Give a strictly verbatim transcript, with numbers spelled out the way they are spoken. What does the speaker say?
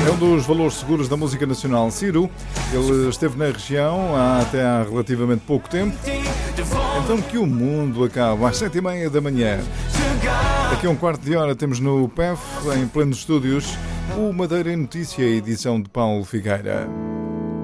É um dos valores seguros da música nacional. Ciro, ele esteve na região há, até há relativamente pouco tempo. Então que o mundo acaba às sete e meia da manhã. Daqui a um quarto de hora temos no P E F, em plenos estúdios, o Madeira em Notícia, edição de Paulo Figueira.